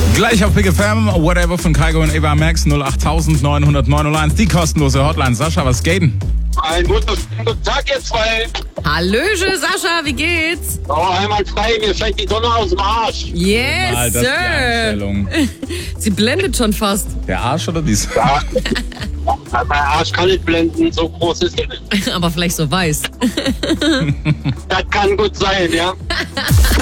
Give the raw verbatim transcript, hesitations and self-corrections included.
Gleich auf Big F M, Whatever von Kaigo und Eva Max, null acht neun null neun null eins, die kostenlose Hotline. Sascha, was geht denn? Ein guten, guten Tag, ihr zwei. Hallöche, Sascha, wie geht's? Oh, einmal frei, mir scheint die Sonne aus dem Arsch. Yes, Mal, das ist die Sir. Einstellung. Sie blendet schon fast. Der Arsch oder dies? Ja. Mein Arsch kann nicht blenden, so groß ist er nicht. Aber vielleicht so weiß. Das kann gut sein, ja.